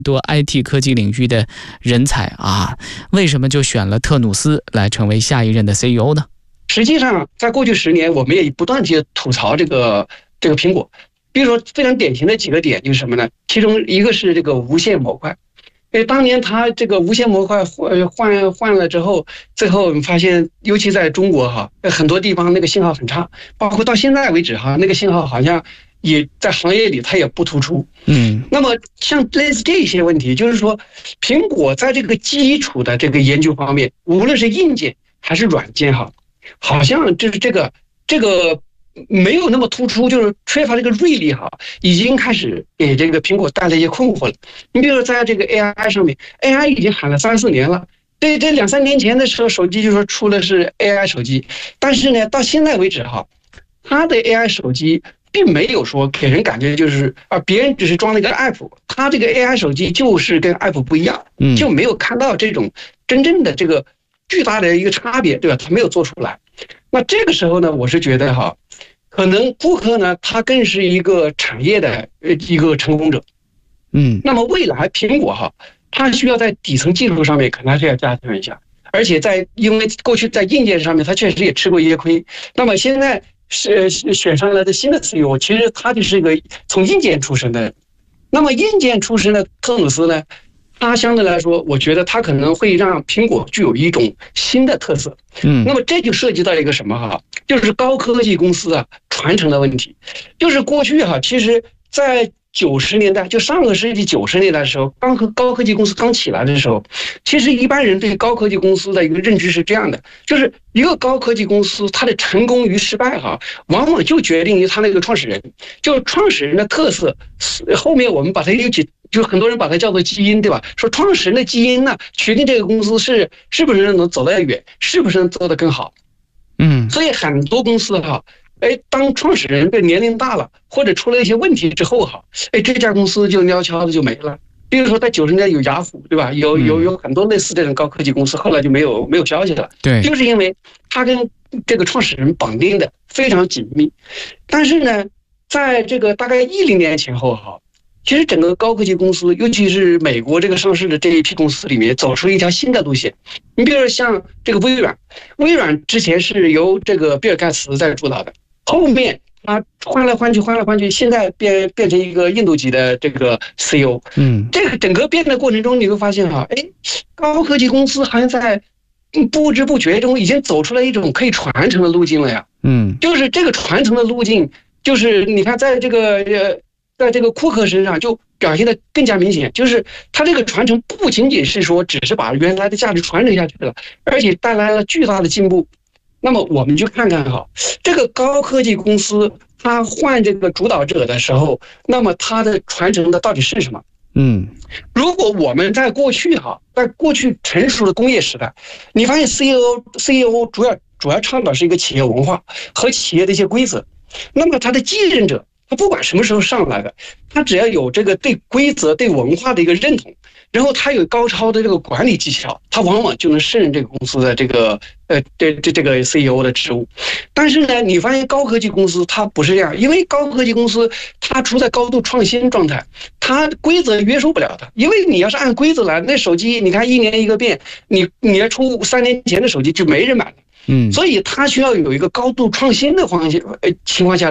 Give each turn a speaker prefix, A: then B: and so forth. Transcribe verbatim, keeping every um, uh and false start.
A: 多 I T 科技领域的人才啊，为什么就选了特努斯来成为下一任的 C E O 呢？
B: 实际上，在过去十年，我们也不断去吐槽这个这个苹果，比如说非常典型的几个点就是什么呢？其中一个是这个无线模块。哎，当年它这个无线模块换换换了之后，最后我们发现，尤其在中国哈，很多地方那个信号很差，包括到现在为止哈，那个信号好像也在行业里它也不突出。
A: 嗯，
B: 那么像类似这些问题，就是说，苹果在这个基础的这个研究方面，无论是硬件还是软件哈，好像就是这个这个。没有那么突出，就是缺乏这个锐利哈，已经开始给这个苹果带来一些困惑了。你比如说在这个 A I 上面 ，A I 已经喊了三四年了。对，这两三年前的时候，手机就说出的是 A I 手机，但是呢，到现在为止哈，它的 A I 手机并没有说给人感觉就是啊，别人只是装了一个 app， 它这个 A I 手机就是跟 app 不一样，就没有看到这种真正的这个巨大的一个差别，对吧？它没有做出来。那这个时候呢，我是觉得哈。可能顾客呢，他更是一个产业的呃一个成功者，嗯，那么未来苹果哈，它需要在底层技术上面可能还是要加强一下，而且在因为过去在硬件上面它确实也吃过一些亏，那么现在是选上来的新的 C E O， 其实他就是一个从硬件出身的人，那么硬件出身的特努斯呢？它相对来说，我觉得它可能会让苹果具有一种新的特色。嗯，那么这就涉及到一个什么哈，就是高科技公司啊传承的问题。就是过去哈，其实在九十年代，就上个世纪九十年代的时候，刚和高科技公司刚起来的时候，其实一般人对高科技公司的一个认知是这样的，就是一个高科技公司它的成功与失败哈，往往就决定于它那个创始人，就是创始人的特色。后面我们把它一起。就很多人把它叫做基因，对吧？说创始人的基因呢，决定这个公司是是不是能走得远，是不是能做得更好。嗯，所以很多公司哈，哎，当创始人的年龄大了，或者出了一些问题之后哈，哎，这家公司就悄悄的就没了。比如说在九十年代有雅虎，对吧？有有有很多类似这种高科技公司，后来就没有没有消息了。对，就是因为它跟这个创始人绑定的非常紧密。但是呢，在这个大概一零年前后哈。其实整个高科技公司，尤其是美国这个上市的这一批公司里面，走出了一条新的路线。你比如说像这个微软，微软之前是由这个比尔盖茨在主导的，后面他换来换去，换来换去，现在变变成一个印度籍的这个 C E O。嗯，这个整个变的过程中，你会发现哈，哎，高科技公司好像在不知不觉中已经走出了一种可以传承的路径了呀。嗯，就是这个传承的路径，就是你看在这个呃。在这个库克身上就表现得更加明显，就是他这个传承不仅仅是说只是把原来的价值传承下去了，而且带来了巨大的进步。那么我们就看看哈，这个高科技公司它换这个主导者的时候，那么它的传承的到底是什么？嗯，如果我们在过去哈，在过去成熟的工业时代，你发现 C E O C E O 主要主要倡导是一个企业文化和企业的一些规则，那么他的继任者。他不管什么时候上来的，他只要有这个对规则、对文化的一个认同，然后他有高超的这个管理技巧，他往往就能胜任这个公司的这个呃这这这个 C E O 的职务。但是呢，你发现高科技公司它不是这样，因为高科技公司它处在高度创新状态，它规则约束不了它，因为你要是按规则来，那手机你看一年一个变，你你要出三年前的手机就没人买了。嗯，所以它需要有一个高度创新的方向呃情况下。